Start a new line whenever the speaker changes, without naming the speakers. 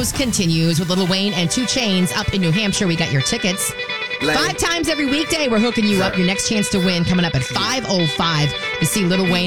shows continues with Lil Wayne and 2 Chainz up in New Hampshire. We got your tickets. 5 times every weekday, we're hooking you up. Your next chance to win coming up at 5:05 to see Lil Wayne